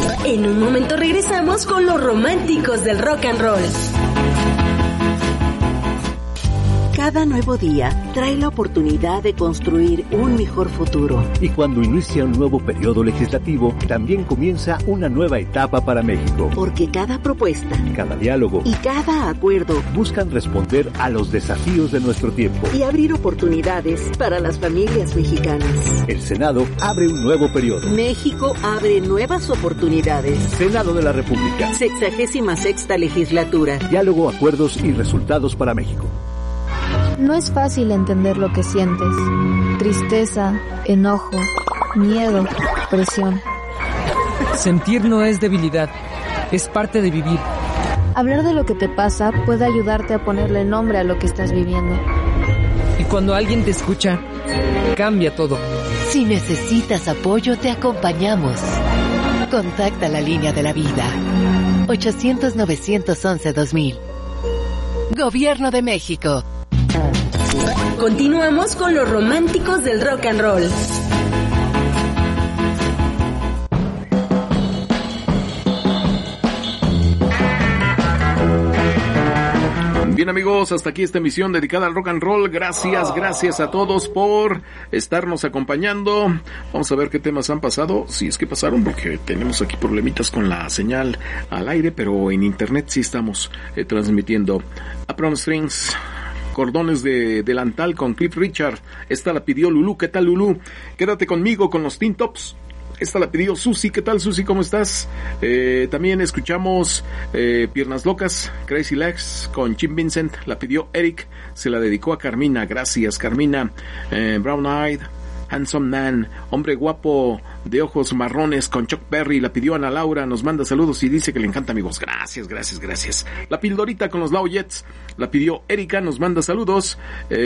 En un momento regresamos con los románticos del rock and roll. Cada nuevo día trae la oportunidad de construir un mejor futuro. Y cuando inicia un nuevo periodo legislativo, también comienza una nueva etapa para México. Porque cada propuesta, cada diálogo y cada acuerdo buscan responder a los desafíos de nuestro tiempo y abrir oportunidades para las familias mexicanas. El Senado abre un nuevo periodo. México abre nuevas oportunidades. Senado de la República. 66ª legislatura. Diálogo, acuerdos y resultados para México. No es fácil entender lo que sientes. Tristeza, enojo, miedo, presión. Sentir no es debilidad, es parte de vivir. Hablar de lo que te pasa puede ayudarte a ponerle nombre a lo que estás viviendo. Y cuando alguien te escucha, cambia todo. Si necesitas apoyo, te acompañamos. Contacta la línea de la vida. 800-911-2000. Gobierno de México. Continuamos con los románticos del rock and roll. Bien, amigos, hasta aquí esta emisión dedicada al rock and roll. Gracias a todos por estarnos acompañando. Vamos a ver qué temas han pasado, si es que pasaron, porque tenemos aquí problemitas con la señal al aire, pero en internet sí estamos transmitiendo. Apron Strings, cordones de delantal con Cliff Richard. Esta la pidió Lulú. ¿Qué tal, Lulú? Quédate conmigo con los Teen Tops. Esta la pidió Susi. ¿Qué tal, Susi? ¿Cómo estás? También escuchamos Piernas Locas, Crazy Legs con Jim Vincent. La pidió Eric. Se la dedicó a Carmina. Gracias, Carmina. Brown Eyed, Handsome Man, hombre guapo de ojos marrones con Chuck Berry. La pidió Ana Laura. Nos manda saludos y dice que le encanta mi voz. Gracias. La Pildorita con los Low Jets. La pidió Erika. Nos manda saludos.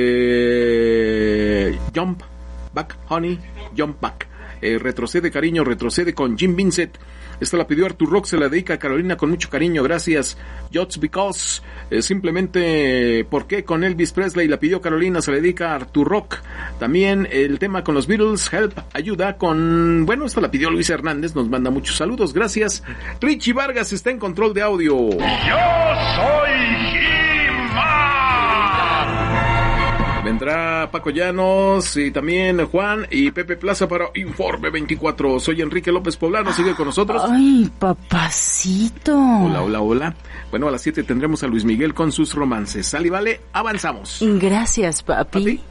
Jump Back, Honey. Jump Back. Retrocede cariño, retrocede con Jim Vincent. Esta la pidió Artur Rock, se la dedica a Carolina con mucho cariño, gracias. Just Because, simplemente ¿por qué? Con Elvis Presley, la pidió Carolina, se la dedica a Artur Rock. También el tema con los Beatles, Help, ayuda con, bueno, esta la pidió Luis Hernández, nos manda muchos saludos, gracias. Richie Vargas está en control de audio. Yo soy He-Man. Vendrá Paco Llanos y también Juan y Pepe Plaza para Informe 24. Soy Enrique López Poblano, sigue con nosotros. Ay, papacito. Hola. Bueno, a las 7 tendremos a Luis Miguel con sus romances. Sale y vale, avanzamos. Gracias, papi.